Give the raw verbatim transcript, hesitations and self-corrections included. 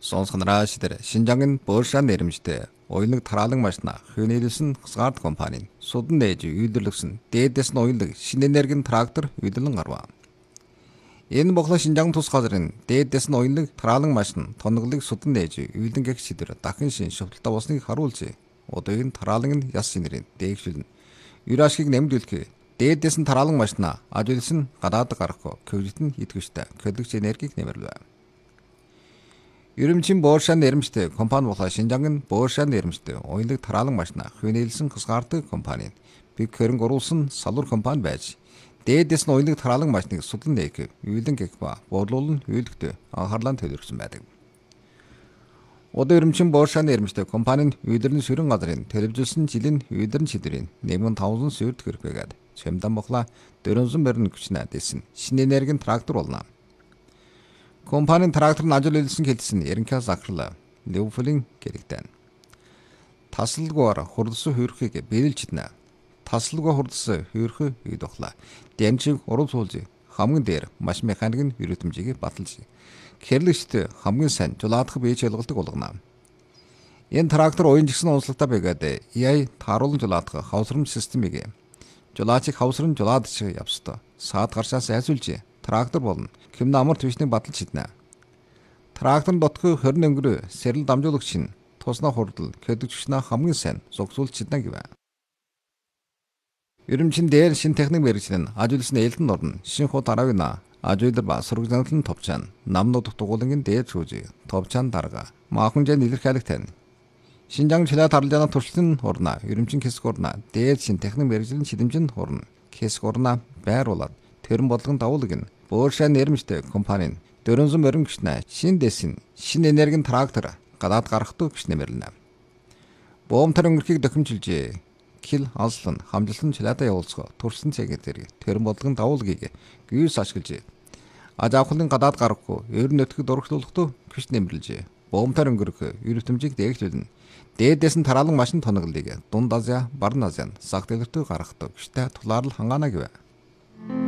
Сонсгонараа шидэр Шинжангийн Бөөршан нэрмжтэй уянлаг тараалан машина хөнөөлсөн хасгард компани судан нээж үйлдвэрлэгсэн дээдэс нь уянлаг шинэ энергийн трактор үйлдвэрлэн гарваа. Энэ боглоо Шинжаан тус газрын дээдэс нь уянлаг тараалан машин тоноглыг судан нээж үйлдэн гэх шидэр дахин шин шөвтөлтөй болсныг харуулж одоогийн тараалан нь яс синэрийн дээгшүүлнэ. Юрашгийг нэмдүүлэх дээдэс нь тараалан машина ажуулсан гадаад гарах кредит нь идэвхтэй кредит энергийг нэмэрлээ. Ерөнчин Бөөршан нэрмжтэй компани болоо Шинжаангийн Бөөршан нэрмжтэй уянлаг тараалан машина хөнөөлсөн хасгардаг компани биг хөрөнгө оруулсан салуур компани байж дээдэс нь уянлаг тараалан машиныг судлан нээх үйлдэн гэх ба борлуулан үйлдэгтэй анхаарлаа төлөвлөсөн байдаг. Одоо ерөнчин Бөөршан нэрмжтэй компани нь үйлдвэрийн ширэн газрын төлөвлөсөн жилийн үйлдвэрийн шидрийн нэмэн таван сүйрд хэрэггээд чемдан боглоо дөрвөн мөрөн хүчнээ дэсэн шинэ энергийн трактор болно. Компанийн трактор нь ажуулсан хэлсэн ерөнхий захирлаа Левфлин гэрэгтэн. Тасалгүйгээр хурдсан хөрхийг биелж иднэ. Тасалгүй хурдсан хөрхөө үйд ухлаа. Дэмчиг урал суулж хамгийн дээр маш механик нь өрөөтмжийг баталж гэрлэгчтэй хамгийн сайн жулаадах бие чийлгэлдэг болгоно. Энэ трактор уян жигсэн онцлогтой байгаад эй ай тааруулан жулаадах хавсрам системийг жулаачиг хавсран жулаадчих явстай. Саад гаршаас айсуулж трактор болно. Хэмнэ амар твишнийг баталж иднэ. Трактор дотгой хорин өнгөрөө сэрэл дамжуулагч нь туснаа хурдл кэдэгчнээ хамгийн сайн зогсуулж иднэ гэв. Ерөнчин дээр шин техник мэргэжлийн ажуулсан ээлтэн орно. Шин хот аравна ажуулдар ба сургалтын товчаан намнууд дугуулангийн дээр шүүж товчаан дарга маахунжаа нэлэрхайлэг тань. Шинжаан чилээ тарлжаана туршлын орно. Ерөнчин хэсэг орно. Дээр шин техник мэргэжлийн шидэмжинд орно. Хэсэг орно байруулаад тэрэн бодлогын давуулаг нь Бөөршан нэрмжтэй компани нь дөрвөн мөрөн гişнэ шин дэсин шинэ энергийн трактор гадаад гаргахдуу гэж нэмэрлэнэ. Боомтар өнгөрхийг дохимжилж кил алслан хамжилсан чилаада явуулцгаа турсан цэгээр зэрэг тэрэн бодлогын давуулгийг гүйс ашиглаж аж авахлын гадаад гарахгүй ер нь өтгөд дурагшлуулахдуу гэж нэмэрлэж боомтар өнгөрөх эрдэмтмжийг дээгжүүлнэ. Дээдэс нь тараалан машин тоноглыг дунд Азия, Баруун Азийн сах дэлгэртүү гаргахдуу гэжтэй тулаарлал хангаана гэв.